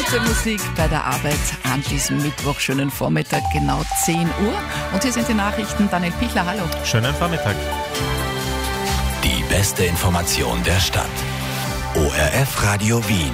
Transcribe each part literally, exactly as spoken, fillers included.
Gute Musik bei der Arbeit an diesem Mittwoch. Schönen Vormittag, genau zehn Uhr. Und hier sind die Nachrichten. Daniel Pichler, hallo. Schönen Vormittag. Die beste Information der Stadt. O R F Radio Wien.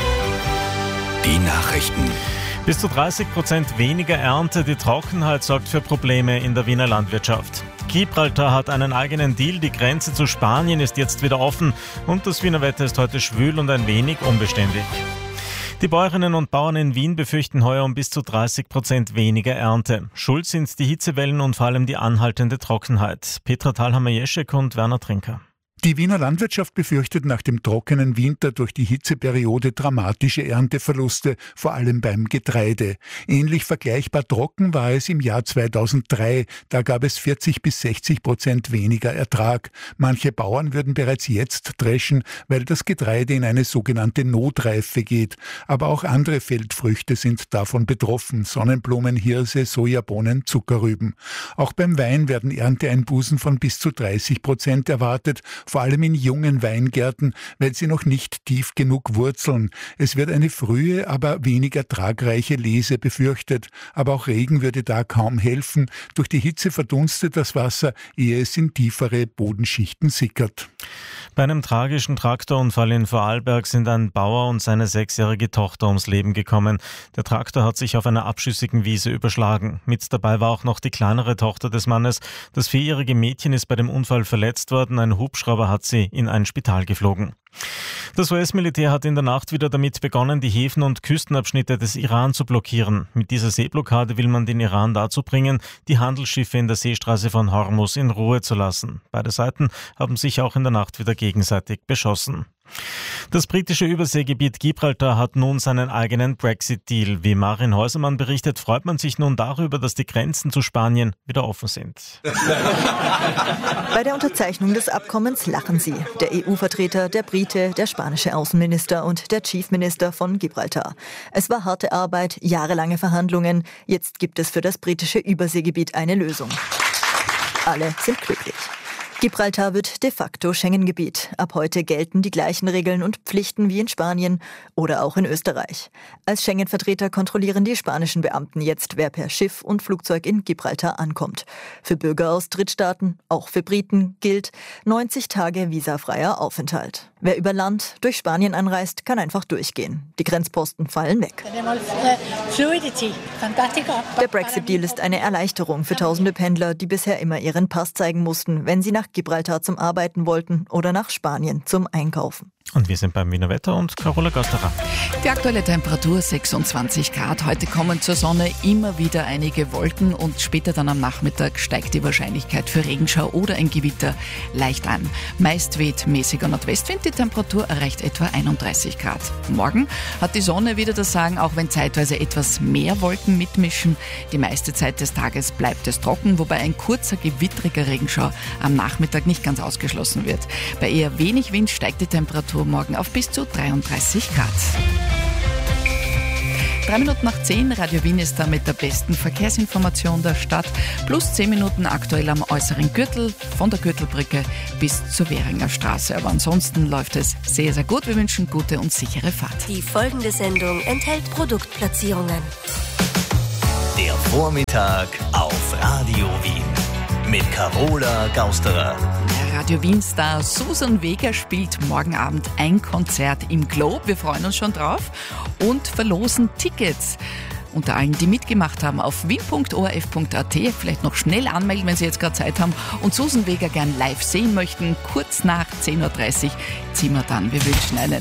Die Nachrichten. Bis zu dreißig Prozent weniger Ernte. Die Trockenheit sorgt für Probleme in der Wiener Landwirtschaft. Gibraltar hat einen eigenen Deal. Die Grenze zu Spanien ist jetzt wieder offen. Und das Wiener Wetter ist heute schwül und ein wenig unbeständig. Die Bäuerinnen und Bauern in Wien befürchten heuer um bis zu dreißig Prozent weniger Ernte. Schuld sind die Hitzewellen und vor allem die anhaltende Trockenheit. Petra Thalhammer-Jeschek und Werner Trinker. Die Wiener Landwirtschaft befürchtet nach dem trockenen Winter durch die Hitzeperiode dramatische Ernteverluste, vor allem beim Getreide. Ähnlich vergleichbar trocken war es im Jahr zweitausenddrei. Da gab es vierzig bis sechzig Prozent weniger Ertrag. Manche Bauern würden bereits jetzt dreschen, weil das Getreide in eine sogenannte Notreife geht. Aber auch andere Feldfrüchte sind davon betroffen. Sonnenblumen, Hirse, Sojabohnen, Zuckerrüben. Auch beim Wein werden Ernteeinbußen von bis zu dreißig Prozent erwartet, vor allem in jungen Weingärten, weil sie noch nicht tief genug wurzeln. Es wird eine frühe, aber weniger tragreiche Lese befürchtet. Aber auch Regen würde da kaum helfen. Durch die Hitze verdunstet das Wasser, ehe es in tiefere Bodenschichten sickert. Bei einem tragischen Traktorunfall in Vorarlberg sind ein Bauer und seine sechsjährige Tochter ums Leben gekommen. Der Traktor hat sich auf einer abschüssigen Wiese überschlagen. Mit dabei war auch noch die kleinere Tochter des Mannes. Das vierjährige Mädchen ist bei dem Unfall verletzt worden. Ein Hubschrauber hat sie in ein Spital geflogen. Das U S-Militär hat in der Nacht wieder damit begonnen, die Häfen und Küstenabschnitte des Iran zu blockieren. Mit dieser Seeblockade will man den Iran dazu bringen, die Handelsschiffe in der Seestraße von Hormuz in Ruhe zu lassen. Beide Seiten haben sich auch in der Nacht wieder gegenseitig beschossen. Das britische Überseegebiet Gibraltar hat nun seinen eigenen Brexit-Deal. Wie Marin Häusermann berichtet, freut man sich nun darüber, dass die Grenzen zu Spanien wieder offen sind. Bei der Unterzeichnung des Abkommens lachen sie. Der E U-Vertreter, der Brite, der spanische Außenminister und der Chief Minister von Gibraltar. Es war harte Arbeit, jahrelange Verhandlungen. Jetzt gibt es für das britische Überseegebiet eine Lösung. Alle sind glücklich. Gibraltar wird de facto Schengen-Gebiet. Ab heute gelten die gleichen Regeln und Pflichten wie in Spanien oder auch in Österreich. Als Schengen-Vertreter kontrollieren die spanischen Beamten jetzt, wer per Schiff und Flugzeug in Gibraltar ankommt. Für Bürger aus Drittstaaten, auch für Briten, gilt neunzig Tage visafreier Aufenthalt. Wer über Land durch Spanien anreist, kann einfach durchgehen. Die Grenzposten fallen weg. Der Brexit-Deal ist eine Erleichterung für tausende Pendler, die bisher immer ihren Pass zeigen mussten, wenn sie nach Gibraltar zum Arbeiten wollten oder nach Spanien zum Einkaufen. Und wir sind beim Wiener Wetter und Carola Gasterer. Die aktuelle Temperatur sechsundzwanzig Grad. Heute kommen zur Sonne immer wieder einige Wolken und später dann am Nachmittag steigt die Wahrscheinlichkeit für Regenschau oder ein Gewitter leicht an. Meist weht mäßiger Nordwestwind. Die Temperatur erreicht etwa einunddreißig Grad. Morgen hat die Sonne wieder das Sagen, auch wenn zeitweise etwas mehr Wolken mitmischen. Die meiste Zeit des Tages bleibt es trocken, wobei ein kurzer gewittriger Regenschau am Nachmittag nicht ganz ausgeschlossen wird. Bei eher wenig Wind steigt die Temperatur morgen auf bis zu dreiunddreißig Grad. Drei Minuten nach zehn, Radio Wien ist da mit der besten Verkehrsinformation der Stadt. Plus zehn Minuten aktuell am äußeren Gürtel, von der Gürtelbrücke bis zur Währinger Straße. Aber ansonsten läuft es sehr, sehr gut. Wir wünschen gute und sichere Fahrt. Die folgende Sendung enthält Produktplatzierungen. Der Vormittag auf Radio Wien mit Carola Gausterer. Radio Wien-Star Susan Vega spielt morgen Abend ein Konzert im Globe. Wir freuen uns schon drauf und verlosen Tickets. Unter allen, die mitgemacht haben, auf wien punkt o r f punkt a t. Vielleicht noch schnell anmelden, wenn Sie jetzt gerade Zeit haben und Susan Vega gern live sehen möchten. Kurz nach zehn Uhr dreißig ziehen wir dann. Wir wünschen einen